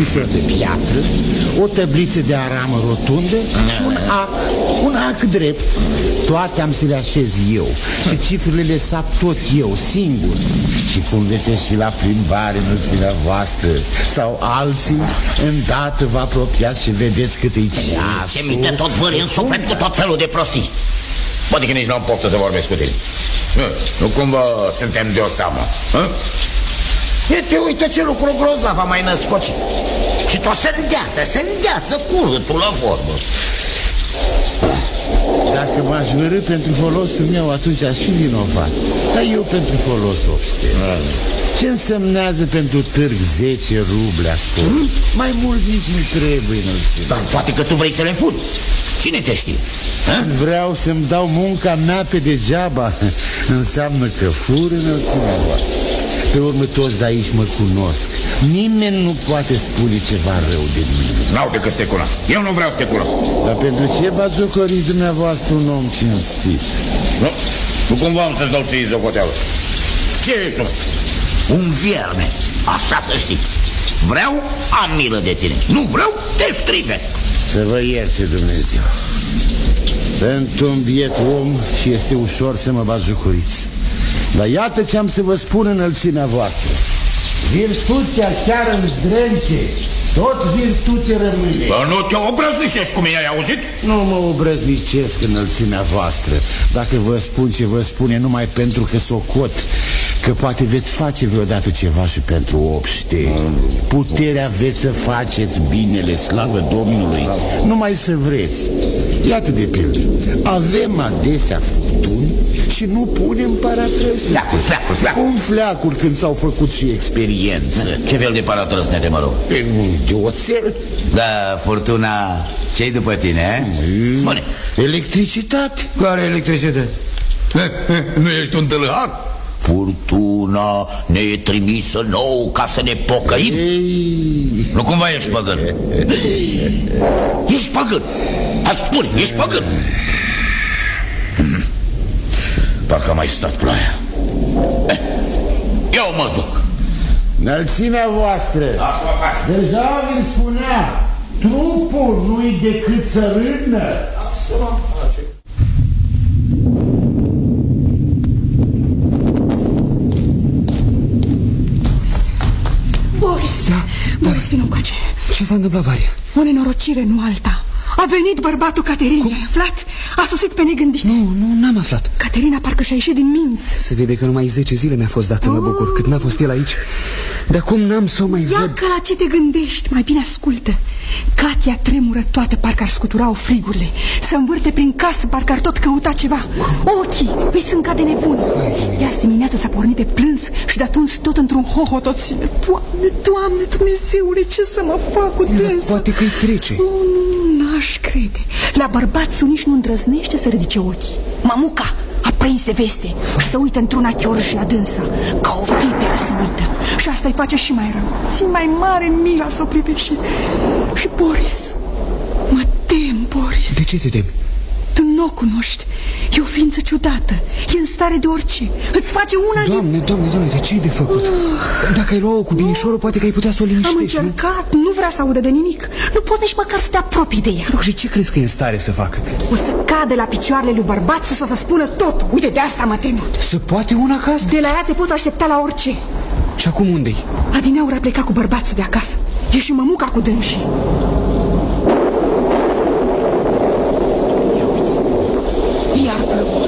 cușor de piatră, o tăbliță de aramă rotundă și un ac drept. Toate am să le așez eu și cifrele le sap tot eu, singur. Și cum veți ieși la plimbare înălțimea voastră sau alții, îndată vă apropiați și vedeți cât e ceasul. Ce minte tot vări în suflet cu tot felul de prostii. Poate că nici nu am poftă să vorbesc cu tine. Nu cumva suntem de o seamă. Uite ce lucru grozav a mai născocit. Și tot se îndeasă curâtul la vorbă. Dacă m-aș vărâ pentru folosul meu, atunci aș fi vinovat. Dar eu pentru folos obșten. Ce însemnează pentru târg 10 ruble acolo? Mai mult nici nu trebuie înălțime. Dar poate că tu vrei să le furi. Cine te știe? Vreau să-mi dau munca mea pe degeaba. Înseamnă că fur înălțimea voastră. Pe urmă toți de aici mă cunosc. Nimeni nu poate spune ceva rău de mine. N-au decât să te cunosc. Eu nu vreau să te cunosc. Dar pentru ce batjocoriți dumneavoastră un om cinstit? Nu cumva am să-ți dau ție zocoteală. Ce ești tu? Un vierme, așa să știi. Vreau, am milă de tine. Nu vreau, te strivesc. Să vă ierte Dumnezeu. Sunt un biet om și este ușor să mă batjocoriți. Dar iată ce am să vă spun înălțimea voastră. Virtutea chiar îmi zdrânce. Tot virtute rămâne. Bă, nu te obrăznicești cu mine, ai auzit? Nu mă obrăznicesc înălțimea voastră. Dacă vă spun ce vă spune numai pentru că socot că poate veți face vreodată ceva și pentru obște. Puterea veți să faceți binele, slavă Domnului. Numai să vreți. Iată de pildă. Avem adesea furtuni și nu punem paratrăsne. Fleacuri. Cum fleacuri când s-au făcut și experiență? Ce fel de paratrăsne de mă rog? De oțel. Da, furtuna, ce-i după tine, Spune. Electricitate. Care electricitate? Nu ești un tâlhar? Furtuna ne e trimisă nou ca să ne pocăim. Nu cumva ești păgân? Ești păgân. Hai, spune, ești păgân. Parcă a mai stat ploaia. Eu mă duc. Înălțimea voastră, deja vi-l spunea, trupul nu-i decât țărână. Boris, vină încoace. Ce s-a întâmplat, Varia? O nenorocire, nu alta. A venit bărbatul Caterinei, ai aflat? A sosit pe negândit. Nu, n-am aflat. Caterina parcă și-a ieșit din minți. Se vede că numai 10 zile mi-a fost dat să mă bucur. Cât n-a fost el aici. De acum n-am să o mai Ia văd. că la ce te gândești, mai bine ascultă. Katia tremură toată, parcă ar scuturau frigurile. Se învârte prin casă, parcă ar tot căuta ceva. Ochii îi sunt ca de nebuni. De azi dimineață s-a pornit de plâns și de atunci tot într-un hohotoțime. Doamne, Dumnezeule, ce să mă fac cu dânsa? Poate că-i trece. N-aș crede. La bărbatul nici nu îndrăznește să ridice ochii. Mămuca a prins de veste și să uită într-una chiorâși la dânsa, ca o viperă să uită. Și asta îi face și mai rău. Țin mai mare mila să o privești. Și Boris, mă tem, Boris. De ce te temi? Tu nu o cunoști. E o ființă ciudată. E în stare de orice. Îți face una Doamne, de ce-i de făcut? Dacă ai lua-o cu binișorul, poate că ai putea să o liniștești. Am încercat, nu vrea să audă de nimic. Nu poți nici măcar să te apropii de ea. Și ce crezi că e în stare să facă? O să cadă la picioarele lui bărbatul și o să spună tot. Uite, de asta mă tem. Se poate una acasă? De la ea te poți aștepta la orice. Și acum unde-i? Adineauri a plecat cu bărbatul de acasă. E și mămuca cu dânsii. Iar plouă.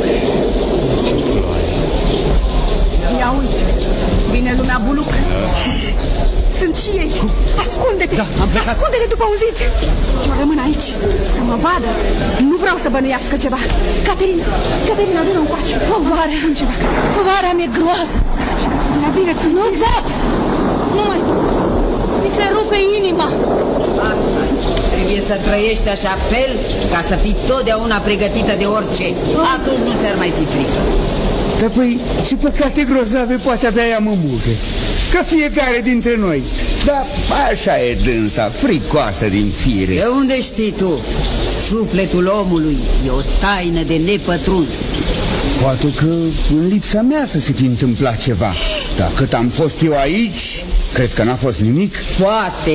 Ia uite, vine lumea buluc. Sunt și ei. Ascunde-te. Da, am plecat. Ascunde-te după auzit. Eu rămân aici să mă vadă. Nu vreau să bănuiască ceva. Caterina, vină încoace. Povara mi-e groază. Bine, nu pot. Nu mai pot. Mi se rupe inima. Asta trebuie să trăiești așa fel ca să fii totdeauna pregătită de orice. Atunci nu ți-ar mai fi frică. Dar păi, ce păcate grozave poate avea ea mămucă? Ca fiecare dintre noi. Dar așa e dânsa, fricoasă din fire. De unde știi tu? Sufletul omului e o taină de nepătruns. Poate că în lipsa mea să se fi întâmplat ceva. Dar cât am fost eu aici, cred că n-a fost nimic. Poate